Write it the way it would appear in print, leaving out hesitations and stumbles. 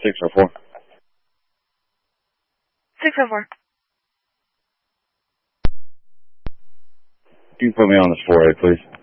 604. 604. You can put me on this 4A, please.